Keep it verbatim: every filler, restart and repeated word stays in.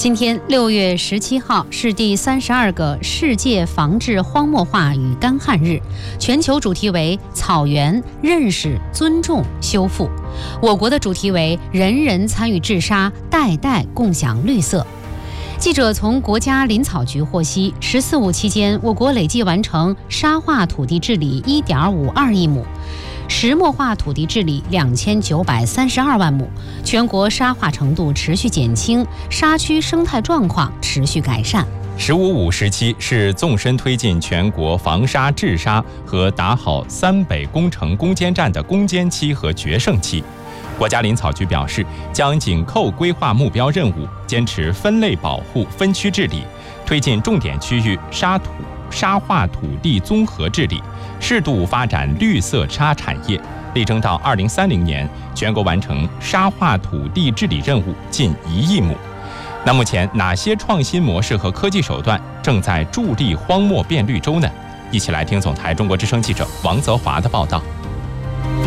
今天六月十七号是第三十二个世界防治荒漠化与干旱日，全球主题为草原认识、尊重、修复。我国的主题为人人参与治沙，代代共享绿色。记者从国家林草局获悉，十四五期间，我国累计完成沙化土地治理一点五二亿亩。石墨化土地治理两千九百三十二万亩，全国沙化程度持续减轻，沙区生态状况持续改善。 十五五时期是纵深推进全国防沙治沙和打好三北工程攻坚战的攻坚期和决胜期。国家林草局表示，将紧扣规划目标任务，坚持分类保护、分区治理，推进重点区域沙土沙化土地综合治理，适度发展绿色沙产业，力争到二零三零年全国完成沙化土地治理任务近一亿亩。那目前哪些创新模式和科技手段正在助力荒漠变绿洲呢？一起来听总台中国之声记者王泽华的报道。